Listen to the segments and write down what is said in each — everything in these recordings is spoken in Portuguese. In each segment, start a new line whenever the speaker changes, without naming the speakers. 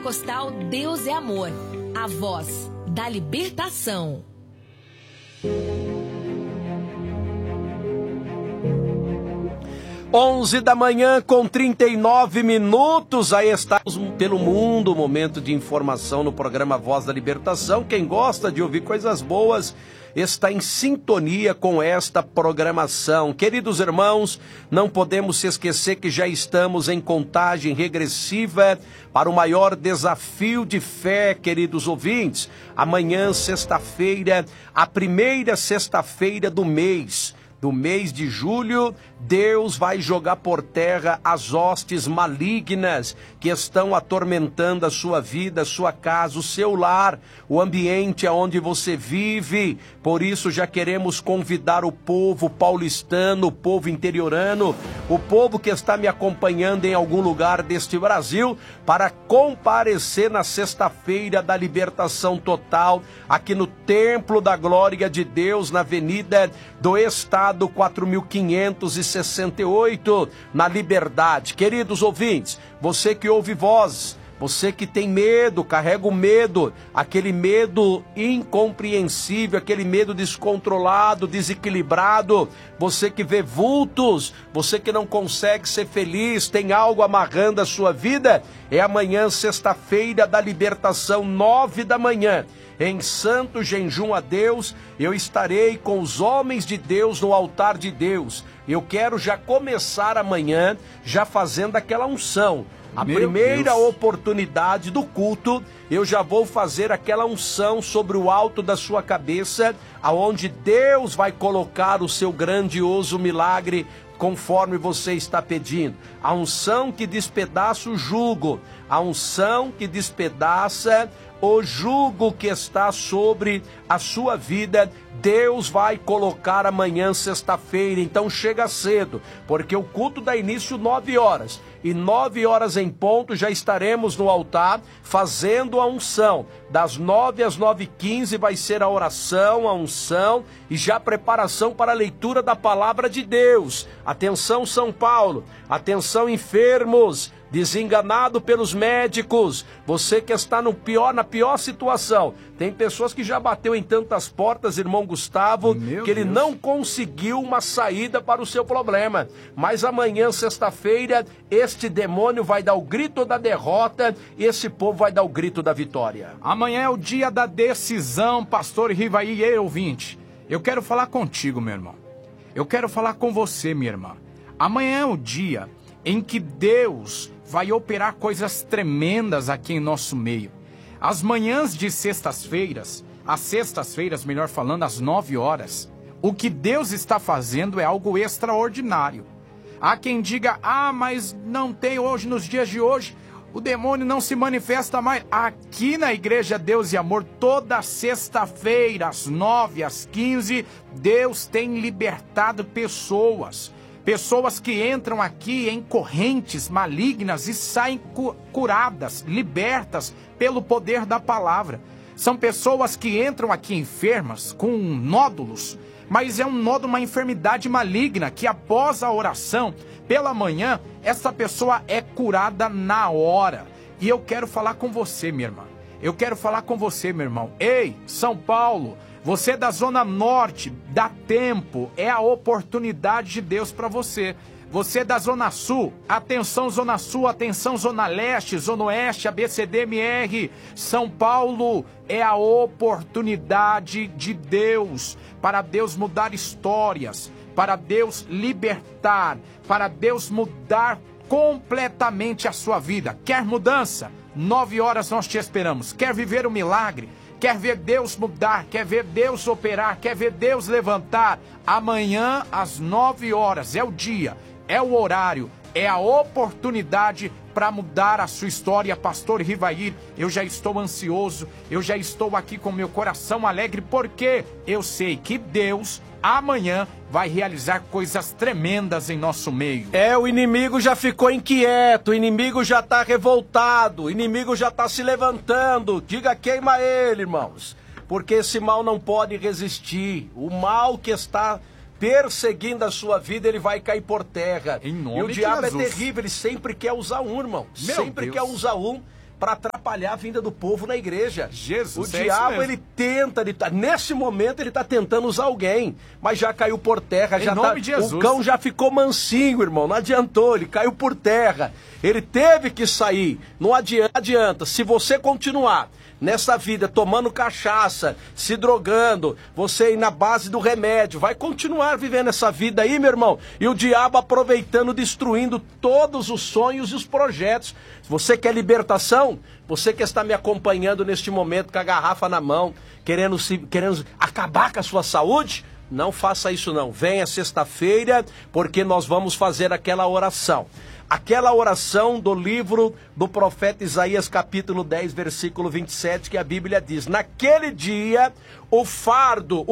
Pentecostal Deus é Amor, a voz da libertação.
11h39. Aí estamos pelo mundo, momento de informação no programa Voz da Libertação. Quem gosta de ouvir coisas boas está em sintonia com esta programação. Queridos irmãos, não podemos se esquecer que já estamos em contagem regressiva para o maior desafio de fé, queridos ouvintes. Amanhã, sexta-feira, a primeira sexta-feira do mês de julho, Deus vai jogar por terra as hostes malignas que estão atormentando a sua vida, a sua casa, o seu lar, o ambiente onde você vive. Por isso já queremos convidar o povo paulistano, o povo interiorano, o povo que está me acompanhando em algum lugar deste Brasil, para comparecer na sexta-feira da libertação total, aqui no Templo da Glória de Deus, na Avenida do Estado 4568, na Liberdade. Queridos ouvintes, você que ouve vozes, você que tem medo, carrega o medo, aquele medo incompreensível, aquele medo descontrolado, desequilibrado, você que vê vultos, você que não consegue ser feliz, tem algo amarrando a sua vida, é amanhã, sexta-feira da libertação, 9 da manhã. Em santo jejum a Deus, eu estarei com os homens de Deus no altar de Deus. Eu quero já começar amanhã, já fazendo aquela unção. A primeira oportunidade do culto, eu já vou fazer aquela unção sobre o alto da sua cabeça, aonde Deus vai colocar o seu grandioso milagre, conforme você está pedindo. A unção que despedaça o jugo, a unção que despedaça o jugo que está sobre a sua vida, Deus vai colocar amanhã, sexta-feira. Então chega cedo, porque o culto dá início 9 horas. E 9 horas em ponto já estaremos no altar fazendo a unção. Das 9 às 9h15 vai ser a oração, a unção e já a preparação para a leitura da palavra de Deus. Atenção, São Paulo, atenção, enfermos, desenganado pelos médicos, você que está na pior situação. Tem pessoas que já bateu em tantas portas, irmão Gustavo, que ele não conseguiu uma saída para o seu problema. Mas amanhã, sexta-feira, este demônio vai dar o grito da derrota e esse povo vai dar o grito da vitória.
Amanhã é o dia da decisão, pastor Rivaí e ouvinte. Eu quero falar contigo, meu irmão. Eu quero falar com você, minha irmã. Amanhã é o dia em que Deus vai operar coisas tremendas aqui em nosso meio. As manhãs de sextas-feiras, às sextas-feiras, melhor falando, às 9 horas, o que Deus está fazendo é algo extraordinário. Há quem diga, mas não tem hoje, nos dias de hoje, o demônio não se manifesta mais. Aqui na Igreja Deus e Amor, toda sexta-feira, às 9, às 15, Deus tem libertado pessoas. Pessoas que entram aqui em correntes malignas e saem curadas, libertas pelo poder da palavra. São pessoas que entram aqui enfermas, com nódulos, mas é um nódulo, uma enfermidade maligna, que após a oração, pela manhã, essa pessoa é curada na hora. E eu quero falar com você, minha irmã. Eu quero falar com você, meu irmão. Ei, São Paulo, você da Zona Norte, dá tempo, é a oportunidade de Deus para você. Você da Zona Sul, atenção Zona Sul, atenção Zona Leste, Zona Oeste, ABCDMR, São Paulo, é a oportunidade de Deus, para Deus mudar histórias, para Deus libertar, para Deus mudar completamente a sua vida. Quer mudança? 9 horas nós te esperamos. Quer viver um milagre? Quer ver Deus mudar, quer ver Deus operar, quer ver Deus levantar? Amanhã, às 9 horas, é o dia, é o horário, é a oportunidade para mudar a sua história. Pastor Rivaí, eu já estou ansioso, eu já estou aqui com meu coração alegre, porque eu sei que Deus amanhã vai realizar coisas tremendas em nosso meio.
O inimigo já ficou inquieto, o inimigo já está revoltado, o inimigo já está se levantando. Diga, queima ele, irmãos, porque esse mal não pode resistir. O mal que está perseguindo a sua vida, ele vai cair por terra.
Em nome
e o
de
diabo
Jesus.
É terrível, ele sempre quer usar um, irmão. Sempre quer usar um para atrapalhar a vinda do povo na igreja.
Jesus,
o diabo, ele tenta, nesse momento ele está tentando usar alguém, mas já caiu por terra.
Em nome de Jesus.
O cão já ficou mansinho, irmão, não adiantou, ele caiu por terra. Ele teve que sair, não adianta. Se você continuar nessa vida, tomando cachaça, se drogando, você ir na base do remédio, vai continuar vivendo essa vida aí, meu irmão, e o diabo aproveitando, destruindo todos os sonhos e os projetos. Você quer libertação? Você que está me acompanhando neste momento com a garrafa na mão, querendo acabar com a sua saúde? Não faça isso não. Venha sexta-feira, porque nós vamos fazer aquela oração. Aquela oração do livro do profeta Isaías, capítulo 10, versículo 27, que a Bíblia diz: naquele dia, o fardo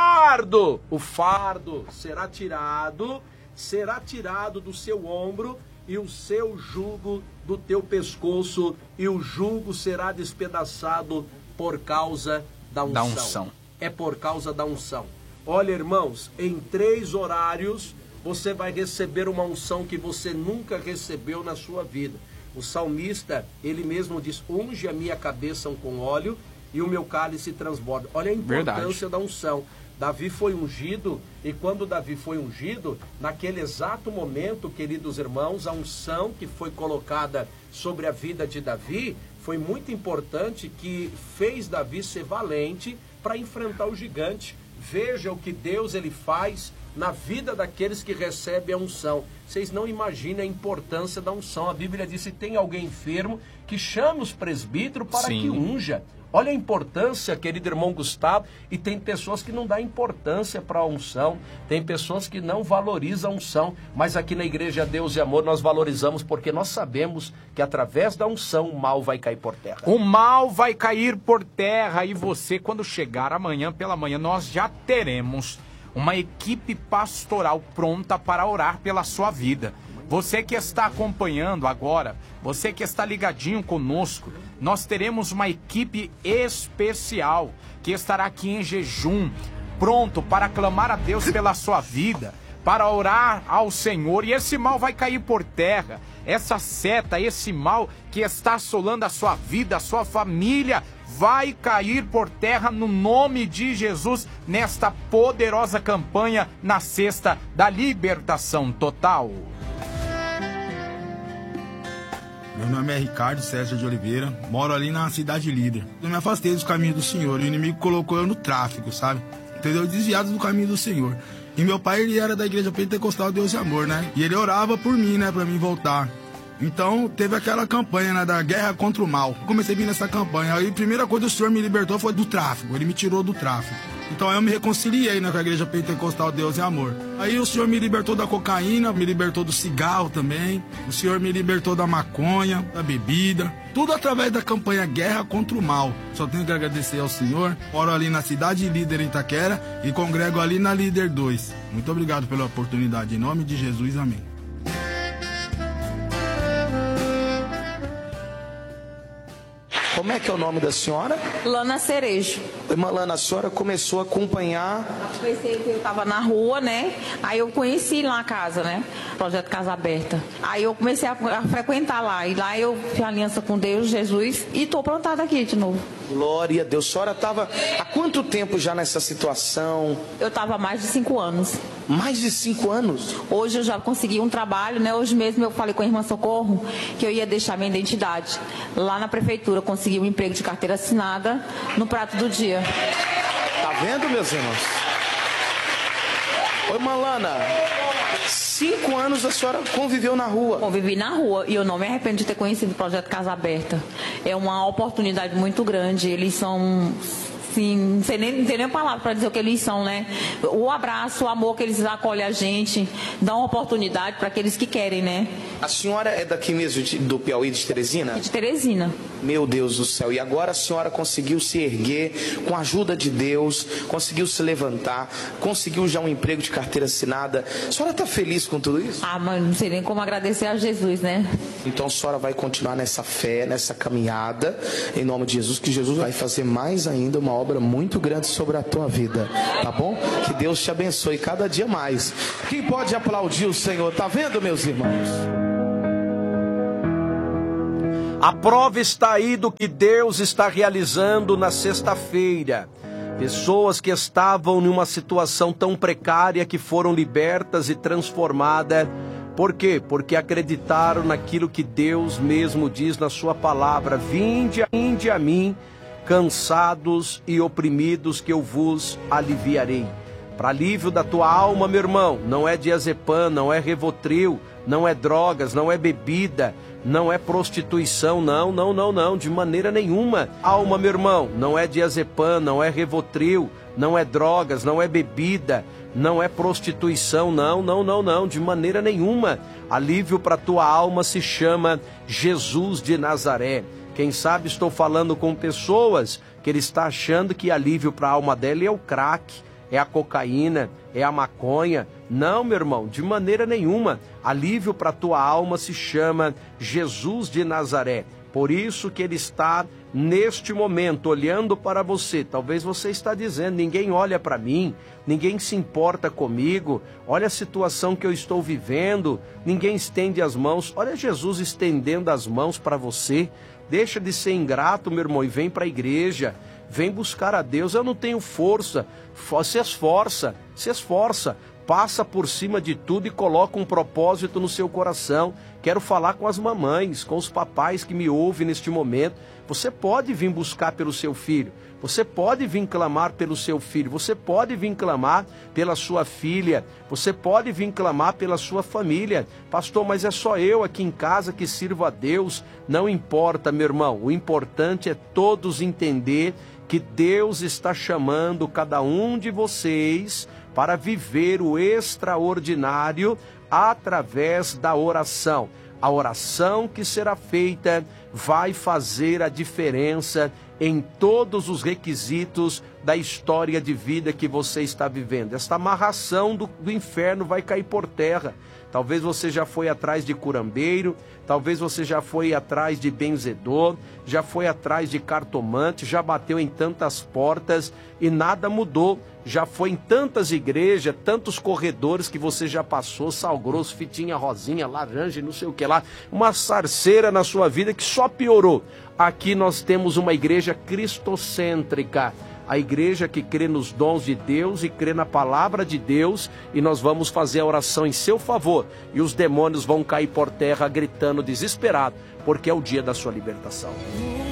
será tirado do seu ombro, e o seu jugo do teu pescoço, e o jugo será despedaçado por causa da unção. É por causa da unção. Olha, irmãos, em 3 horários, você vai receber uma unção que você nunca recebeu na sua vida. O salmista, ele mesmo diz: unge a minha cabeça com óleo e o meu cálice transborda. Olha a importância da unção. Davi foi ungido, e quando Davi foi ungido, naquele exato momento, queridos irmãos, a unção que foi colocada sobre a vida de Davi foi muito importante, que fez Davi ser valente para enfrentar o gigante. Veja o que Deus ele faz na vida daqueles que recebem a unção. Vocês não imaginam a importância da unção. A Bíblia diz: se tem alguém enfermo, que chame os presbíteros para que unja. Olha a importância, querido irmão Gustavo. E tem pessoas que não dão importância para a unção, tem pessoas que não valorizam a unção, mas aqui na Igreja Deus e Amor nós valorizamos, porque nós sabemos que através da unção o mal vai cair por terra.
O mal vai cair por terra, e você, quando chegar amanhã pela manhã, nós já teremos uma equipe pastoral pronta para orar pela sua vida. Você que está acompanhando agora, você que está ligadinho conosco, nós teremos uma equipe especial que estará aqui em jejum, pronto para clamar a Deus pela sua vida, para orar ao Senhor, e esse mal vai cair por terra. Essa seta, esse mal que está assolando a sua vida, a sua família, vai cair por terra no nome de Jesus, nesta poderosa campanha na Sexta da Libertação Total.
Meu nome é Ricardo César de Oliveira, moro ali na Cidade Líder. Eu me afastei dos caminhos do Senhor, e o inimigo colocou eu no tráfico, sabe? Entendeu? Desviado do caminho do Senhor. E meu pai, ele era da Igreja Pentecostal Deus e Amor, né? E ele orava por mim, né, pra mim voltar. Então, teve aquela campanha, né, da guerra contra o mal. Comecei a vir nessa campanha. Aí, a primeira coisa que o Senhor me libertou foi do tráfico. Ele me tirou do tráfico. Então, eu me reconciliei, né, com a Igreja Pentecostal Deus e Amor. Aí, o Senhor me libertou da cocaína, me libertou do cigarro também. O Senhor me libertou da maconha, da bebida. Tudo através da campanha Guerra contra o Mal. Só tenho que agradecer ao Senhor. Moro ali na Cidade Líder, em Itaquera, e congrego ali na Líder 2. Muito obrigado pela oportunidade. Em nome de Jesus, amém.
Como é que é o nome da senhora?
Lana Cerejo.
Irmã Lana, a senhora começou a acompanhar...
Eu tava na rua, né? Aí eu conheci lá a casa, né? Projeto Casa Aberta. Aí eu comecei a frequentar lá. E lá eu fiz aliança com Deus, Jesus. E tô plantada aqui de novo.
Glória a Deus. A senhora estava há quanto tempo já nessa situação?
Eu estava há mais de 5 anos.
Mais de 5 anos?
Hoje eu já consegui um trabalho, né? Hoje mesmo eu falei com a irmã Socorro que eu ia deixar minha identidade. Lá na prefeitura, consegui um emprego de carteira assinada no prato do dia.
Tá vendo, meus irmãos? Oi, Malana. 5 anos a senhora conviveu na rua.
Convivi na rua e eu não me arrependo de ter conhecido o Projeto Casa Aberta. É uma oportunidade muito grande. Eles são... Sim, não tem nem palavra para dizer o que eles são, né? O abraço, o amor que eles acolhem a gente, dão oportunidade para aqueles que querem, né?
A senhora é daqui mesmo, do Piauí, de Teresina?
De Teresina.
Meu Deus do céu, e agora a senhora conseguiu se erguer com a ajuda de Deus, conseguiu se levantar, conseguiu já um emprego de carteira assinada. A senhora está feliz com tudo isso?
Ah, mas não sei nem como agradecer a Jesus, né?
Então a senhora vai continuar nessa fé, nessa caminhada, em nome de Jesus, que Jesus vai fazer mais ainda uma obra muito grande sobre a tua vida, tá bom? Que Deus te abençoe cada dia mais. Quem pode aplaudir o Senhor? Tá vendo, meus irmãos?
A prova está aí do que Deus está realizando na sexta-feira. Pessoas que estavam numa situação tão precária que foram libertas e transformadas. Por quê? Porque acreditaram naquilo que Deus mesmo diz na sua palavra. Vinde a mim, cansados e oprimidos, que eu vos aliviarei. Para alívio da tua alma, meu irmão, não é diazepam, não é Rivotril, não é drogas, não é bebida, não é prostituição, não, de maneira nenhuma. Alma, meu irmão, não é diazepam, não é Rivotril, não é drogas, não é bebida, não é prostituição, não, de maneira nenhuma. Alívio para tua alma se chama Jesus de Nazaré. Quem sabe estou falando com pessoas que ele está achando que alívio para a alma dela é o crack, é a cocaína, é a maconha. Não, meu irmão, de maneira nenhuma. Alívio para a tua alma se chama Jesus de Nazaré. Por isso que ele está neste momento olhando para você. Talvez você está dizendo, ninguém olha para mim, ninguém se importa comigo, olha a situação que eu estou vivendo, ninguém estende as mãos. Olha Jesus estendendo as mãos para você. Deixa de ser ingrato, meu irmão, e vem para a igreja. Vem buscar a Deus. Eu não tenho força. Se esforça. Passa por cima de tudo e coloca um propósito no seu coração. Quero falar com as mamães, com os papais que me ouvem neste momento. Você pode vir buscar pelo seu filho. Você pode vir clamar pelo seu filho. Você pode vir clamar pela sua filha. Você pode vir clamar pela sua família. Pastor, mas é só eu aqui em casa que sirvo a Deus. Não importa, meu irmão. O importante é todos entender que Deus está chamando cada um de vocês para viver o extraordinário através da oração. A oração que será feita vai fazer a diferença em todos os requisitos da história de vida que você está vivendo. Esta amarração do inferno vai cair por terra. Talvez você já foi atrás de curandeiro, talvez você já foi atrás de benzedor, já foi atrás de cartomante, já bateu em tantas portas e nada mudou. Já foi em tantas igrejas, tantos corredores que você já passou, sal grosso, fitinha rosinha, laranja e não sei o que lá. Uma sarceira na sua vida que só piorou. Aqui nós temos uma igreja cristocêntrica. A igreja que crê nos dons de Deus e crê na palavra de Deus, e nós vamos fazer a oração em seu favor, e os demônios vão cair por terra gritando desesperado, porque é o dia da sua libertação.